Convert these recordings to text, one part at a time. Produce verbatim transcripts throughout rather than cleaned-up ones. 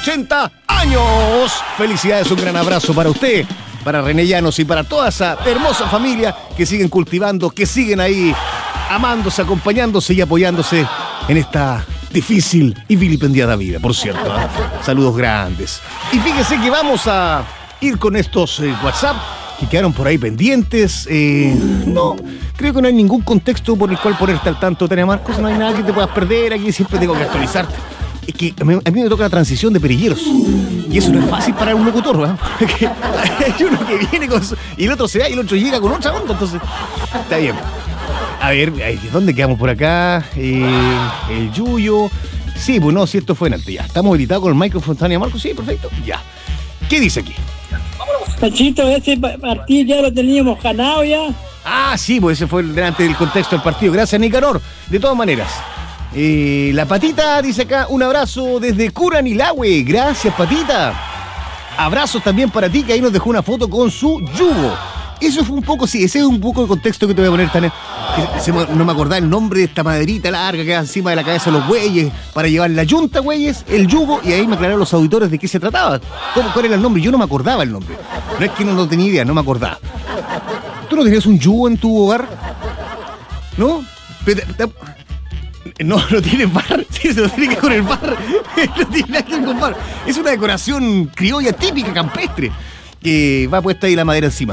ochenta años. Felicidades, un gran abrazo para usted, para René Llanos y para toda esa hermosa familia que siguen cultivando, que siguen ahí amándose, acompañándose y apoyándose en esta difícil y vilipendiada vida, por cierto, ¿eh? Saludos grandes. Y fíjese que vamos a ir con estos eh, WhatsApp que quedaron por ahí pendientes. Eh, no, creo que no hay ningún contexto por el cual ponerte al tanto, Tania Marcos. No hay nada que te puedas perder. Aquí siempre tengo que actualizarte. Es que a mí, a mí me toca la transición de perilleros. Y eso no es fácil para un locutor, ¿verdad? Hay uno que viene con su, y el otro se va y el otro llega con otra onda. Entonces, está bien. A ver, ¿dónde quedamos por acá? Eh, el Yuyo. Sí, pues no, si esto fue en antes. Ya, ¿estamos habilitados con el micrófono, Tania Marcos? Sí, perfecto. Ya. ¿Qué dice aquí? Pachito, ese partido ya lo teníamos ganado ya. Ah, sí, pues ese fue delante del contexto del partido. Gracias, Nicanor. De todas maneras. Eh, la Patita dice acá, un abrazo desde Curanilahue. Gracias, Patita. Abrazos también para ti, que ahí nos dejó una foto con su yugo. Eso fue un poco, sí, ese es un poco el contexto que te voy a poner, Tania. No me acordaba el nombre de esta maderita larga que va encima de la cabeza de los bueyes para llevar la yunta, güeyes, el yugo, y ahí me aclararon los auditores de qué se trataba. ¿Cómo, ¿Cuál era el nombre? Yo no me acordaba el nombre. No es que no lo tenía idea, no me acordaba. ¿Tú no tenías un yugo en tu hogar? ¿No? Pero, no, no tiene bar. Sí, se lo tiene que con el bar. No tiene nada que ver con bar. Es una decoración criolla típica, campestre, que va puesta ahí la madera encima.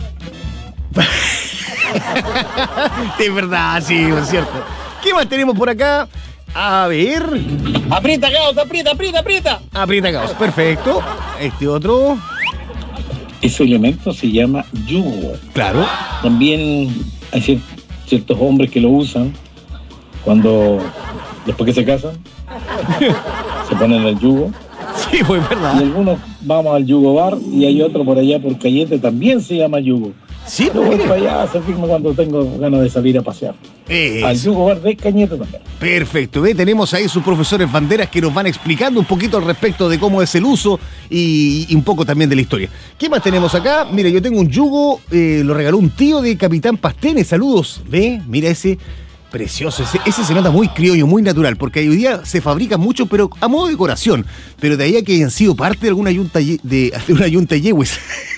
Sí, es verdad, sí, es cierto. ¿Qué más tenemos por acá? A ver. Aprieta, Caos, aprieta, aprieta, aprieta. Aprieta, Caos, perfecto. Este otro. Ese elemento se llama yugo. Claro. También hay ciertos hombres que lo usan cuando, después que se casan, se ponen el yugo. Sí, pues verdad. Y algunos vamos al yugo bar y hay otro por allá por Cayete, también se llama yugo. Sí, yo voy para allá a hacer firma cuando tengo ganas de salir a pasear. Es. Al yugo bar de Cañete también. Perfecto, ¿ve? Tenemos ahí sus profesores banderas que nos van explicando un poquito al respecto de cómo es el uso y, y un poco también de la historia. ¿Qué más tenemos acá? Mira, yo tengo un yugo, eh, lo regaló un tío de Capitán Pastene. Saludos, ¿ve? Mira ese. Precioso, ese, ese se nota muy criollo, muy natural, porque hoy día se fabrica mucho, pero a modo de decoración. Pero de ahí a que hayan sido parte de alguna yunta de, de una yunta yegües.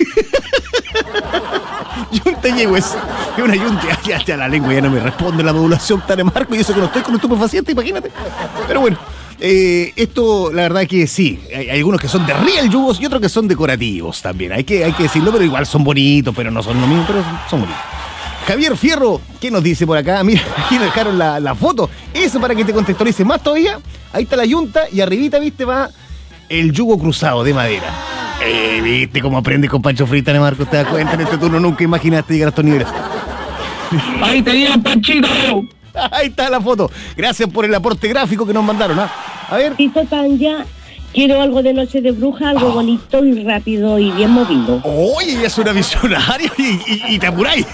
Yunta yegües. Es una yunta, ya, ya la lengua ya no me responde la modulación tan marco y eso que no estoy con estupefaciente, imagínate. Pero bueno, eh, esto la verdad es que sí, hay, hay algunos que son de real yugos y otros que son decorativos también. Hay que, hay que decirlo, pero igual son bonitos, pero no son lo mismo, pero son bonitos. Javier Fierro, ¿qué nos dice por acá? Mira, aquí nos dejaron la, la foto. Eso para que te contextualice más todavía. Ahí está la yunta y arribita, viste, va el yugo cruzado de madera. Eh, viste cómo aprendes con Pancho Frita, Marcos. ¿Te das cuenta? En este turno nunca imaginaste llegar a estos niveles. Ahí te dieron, Panchito. Ahí está la foto. Gracias por el aporte gráfico que nos mandaron, ¿ah? A ver. Tito Tanya, quiero algo de Noche de Bruja, algo oh. bonito y rápido y bien movido. Oye, ella es una visionaria y, y, y te apuráis.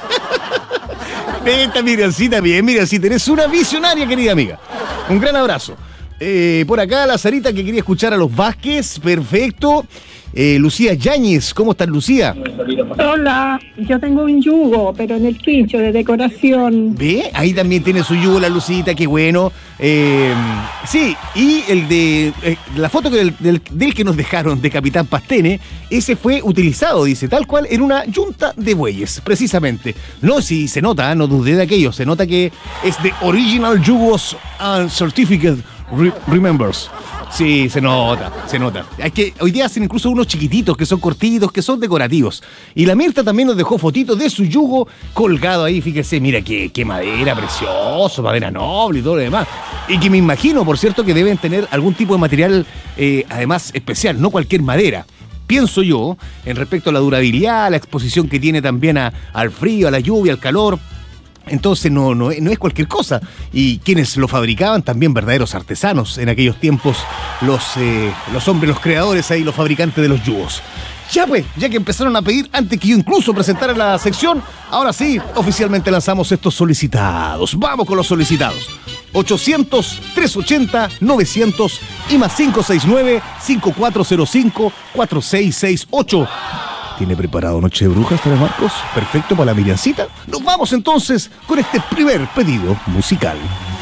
Esta Miriancita, bien, Miriancita, eres una visionaria, querida amiga. Un gran abrazo. Eh, por acá, la Sarita que quería escuchar a los Vázquez, perfecto. Eh, Lucía Yáñez, ¿cómo estás, Lucía? Hola, yo tengo un yugo, pero en el pincho de decoración. ¿Ve? Ahí también tiene su yugo la Lucita, qué bueno. Eh, sí, y el de eh, la foto del, del, del que nos dejaron de Capitán Pastene, ese fue utilizado, dice, tal cual, en una yunta de bueyes, precisamente. No, si se nota, no dudé de aquello, se nota que es de Original Yugos and Certificate Re- Remembers. Sí, se nota, se nota. Es que hoy día hacen incluso unos chiquititos que son cortitos, que son decorativos. Y la Mirta también nos dejó fotitos de su yugo colgado ahí, fíjese, mira qué, qué madera precioso, madera noble y todo lo demás. Y que me imagino, por cierto, que deben tener algún tipo de material, eh, además, especial, no cualquier madera. Pienso yo, en respecto a la durabilidad, a la exposición que tiene también a, al frío, a la lluvia, al calor. Entonces no, no, no es cualquier cosa. Y quienes lo fabricaban también verdaderos artesanos en aquellos tiempos, los, eh, los hombres, los creadores ahí, los fabricantes de los yugos. Ya pues, ya que empezaron a pedir antes que yo incluso presentara la sección, ahora sí, oficialmente lanzamos estos solicitados. Vamos con los solicitados. ochocientos, trescientos ochenta, novecientos y más cinco seis nueve, cinco cuatro cero cinco, cuatro seis seis ocho. ¿Tiene preparado Noche de Brujas, Tania Marcos? Perfecto para la Miriancita. Nos vamos entonces con este primer pedido musical.